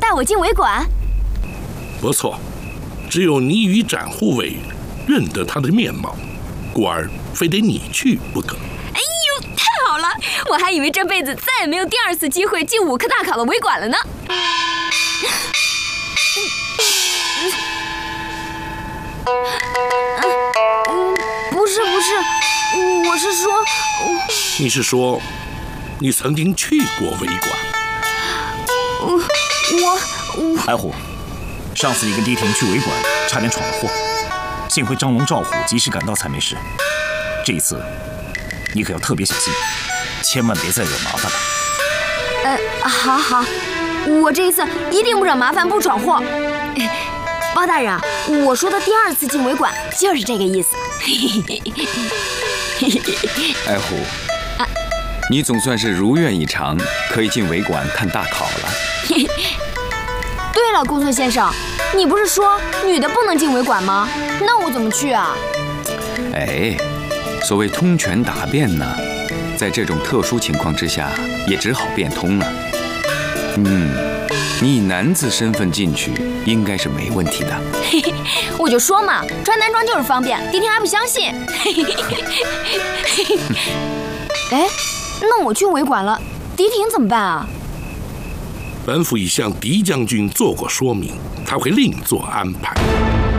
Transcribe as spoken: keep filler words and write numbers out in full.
带我进维馆？ 不错，只有你与展护卫认得他的面貌，故而非得你去不可。 哎呦，太好了！我还以为这辈子再也没有第二次机会进五颗大考的维馆了呢。嗯，不是不是，我是说， 你是说，你曾经去过维馆？ 我我我。 白虎，上次你跟狄婷去维馆，差点闯了祸，幸亏张龙、赵虎及时赶到才没事。这一次，你可要特别小心，千万别再惹麻烦了。 呃，好好，我这一次一定不惹麻烦，不闯祸。包大人，我说的第二次进维馆就是这个意思。 爱虎，啊、你总算是如愿以偿，可以进维馆看大考了。 对了，公孙先生，你不是说女的不能进维馆吗？那我怎么去啊？ 哎，所谓通权达变呢，在这种特殊情况之下，也只好变通了。嗯，你以男子身份进去，应该是没问题的。 我就说嘛，穿男装就是方便，狄婷还不相信。哎，那我去维馆了，狄婷怎么办啊？ 本府已向狄将军做过说明，他会另做安排。